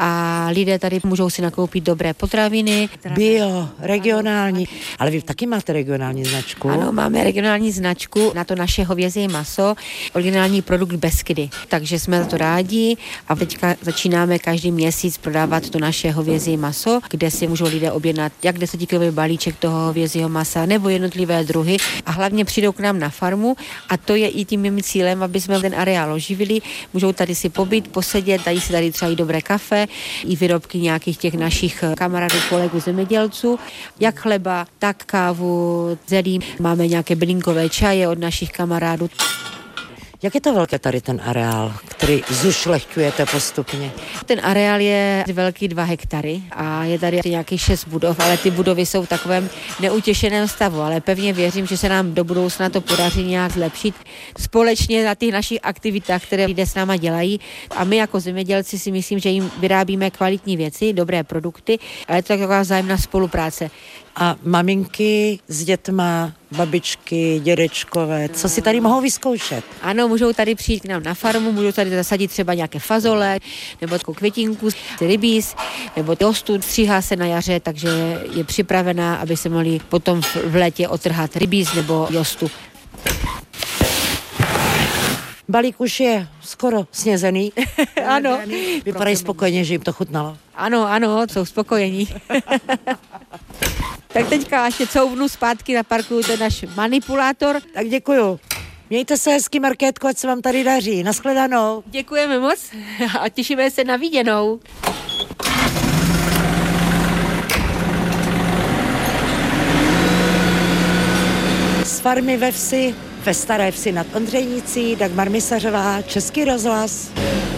a lidé tady můžou si nakoupit dobré potraviny. Bio, regionální. Ale vy taky máte regionální značku? Ano, máme regionální značku na to naše hovězí maso, originální produkt Beskydy. Takže jsme za to rádi a teďka začínáme každý měsíc prodávat to naše hovězí maso, kde si můžou lidé objednat jak 10kilový balíček toho hovězího masa nebo jednotlivé druhy a hlavně přijdou k nám na farmu a to je i tím mým cílem, aby jsme ten areál oživili. Můžou tady si pobyt, posedět, dají si tady třeba i dobré kafe, i výrobky nějakých těch našich kamarádů, kolegů, zemědělců, jak chleba, tak kávu, zelí. Máme nějaké bylinkové čaje od našich kamarádů. Jak je to velké tady ten areál, který zušlechťujete postupně? Ten areál je velký 2 hektary a je tady nějakých 6 budov, ale ty budovy jsou v takovém neutěšeném stavu, ale pevně věřím, že se nám do budoucna to podaří nějak zlepšit společně na těch našich aktivitách, které lidé s náma dělají. A my jako zemědělci si myslím, že jim vyrábíme kvalitní věci, dobré produkty, ale je to taková vzájemná spolupráce. A maminky s dětma, babičky, dědečkové, co si tady mohou vyzkoušet? Ano, můžou tady přijít k nám na farmu, můžou tady zasadit třeba nějaké fazole, nebo květinku, rybíz, nebo tostu, stříhá se na jaře, takže je připravená, aby se mohli potom v létě otrhat rybíz nebo jostu. Balík už je skoro snězený. Ano. Vypadají spokojeně, že jim to chutnalo. Ano, jsou spokojení. Tak teďka ještě couvnu zpátky na parku, to je náš manipulátor. Tak děkuju. Mějte se hezky, Markétko, ať se vám tady daří. Nashledanou. Děkujeme moc a těšíme se na viděnou. Z farmy ve vsi, ve Staré Vsi nad Ondřejnicí, Dagmar Misařová, Český rozhlas.